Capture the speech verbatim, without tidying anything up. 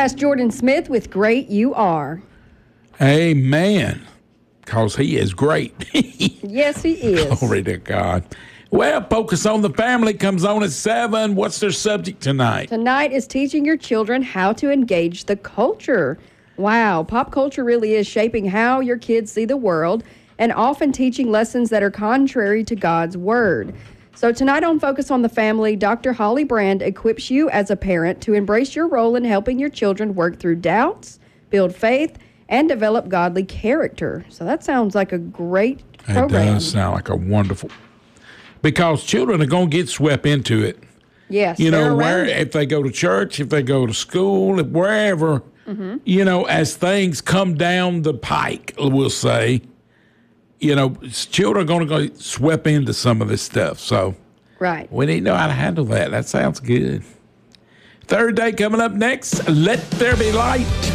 Pastor Jordan Smith with Great You Are. Amen. Because he is great. Yes, he is. Glory to God. Well, Focus on the Family comes on at seven. What's their subject tonight? Tonight is teaching your children how to engage the culture. Wow, pop culture really is shaping how your kids see the world and often teaching lessons that are contrary to God's Word. So tonight on Focus on the Family, Doctor Holly Brand equips you as a parent to embrace your role in helping your children work through doubts, build faith, and develop godly character. So that sounds like a great program. It does sound like a wonderful, because children are going to get swept into it. Yes, you know, where it. if they go to church, if they go to school, if wherever, mm-hmm. you know, as things come down the pike, we'll say, you know, children are going to go swept into some of this stuff. So right, we need to know how to handle that. That sounds good. Third day coming up next. Let there be light.